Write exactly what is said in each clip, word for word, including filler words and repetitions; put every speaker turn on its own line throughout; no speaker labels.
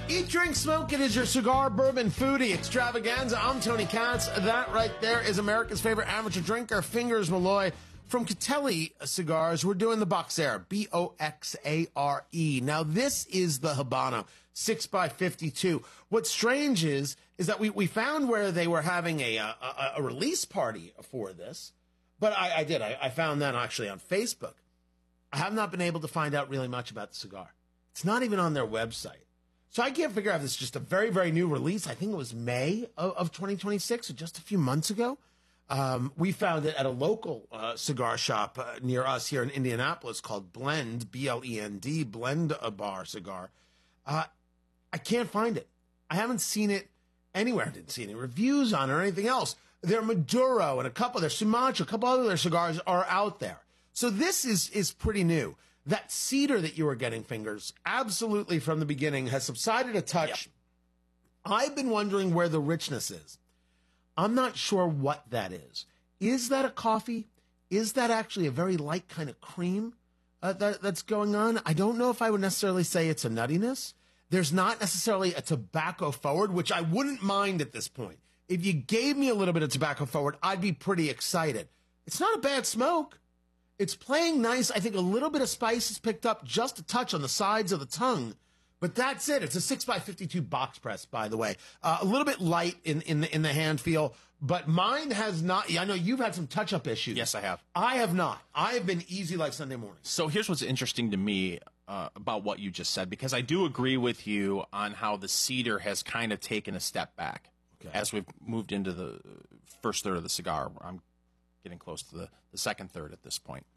Eat, drink, smoke. It is your cigar, bourbon, foodie extravaganza. I'm Tony Katz. That right there is America's favorite amateur drinker, Fingers Malloy. From Catelli Cigars, we're doing the Boxare, B O X A R E. Now, this is the Habano, six by fifty-two. What's strange is, is that we, we found where they were having a, a, a release party for this. But I, I did. I, I found that actually on Facebook. I have not been able to find out really much about the cigar. It's not even on their website. So I can't figure out if it's just a very, very new release. I think it was May of, of twenty twenty-six, so just a few months ago. Um, we found it at a local uh, cigar shop uh, near us here in Indianapolis called Blend, B L E N D, Blend a Bar Cigar. Uh, I can't find it. I haven't seen it anywhere. I didn't see any reviews on it or anything else. Their Maduro and a couple, their Sumatra, a couple other cigars are out there. So this is, is pretty new. That cedar that you were getting, Fingers, absolutely from the beginning has subsided a touch. Yep. I've been wondering where the richness is. I'm not sure what that is. Is that a coffee? Is that actually a very light kind of cream uh, that, that's going on? I don't know if I would necessarily say it's a nuttiness. There's not necessarily a tobacco forward, which I wouldn't mind at this point. If you gave me a little bit of tobacco forward, I'd be pretty excited. It's not a bad smoke. It's playing nice. I think a little bit of spice is picked up, just a touch on the sides of the tongue. But that's it. It's a six by fifty-two box press, by the way. Uh, a little bit light in, in, the, in the hand feel, but mine has not. I know you've had some touch-up issues.
Yes, I have.
I have not. I have been easy like Sunday morning.
So here's what's interesting to me uh, about what you just said, because I do agree with you on how the cedar has kind of taken a step back okay. as we've moved into the first third of the cigar. I'm getting close to the, the second third at this point.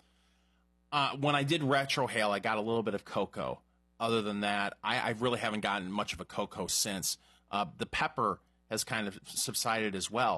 Uh, when I did retrohale, I got a little bit of cocoa. Other than that, I, I really haven't gotten much of a cocoa since. Uh, the pepper has kind of subsided as well.